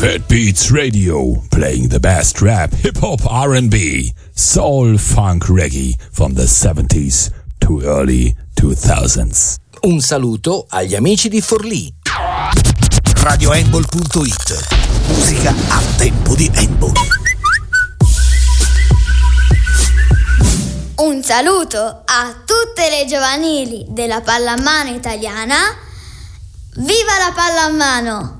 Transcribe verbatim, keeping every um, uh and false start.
Fat Beats Radio, playing the best rap, hip-hop, R and B, soul, funk, reggae from the seventies to early two thousands. Un saluto agli amici di Forlì. radio handball punto it. Musica a tempo di handball. Un saluto a tutte le giovanili della pallamano italiana. Viva la pallamano!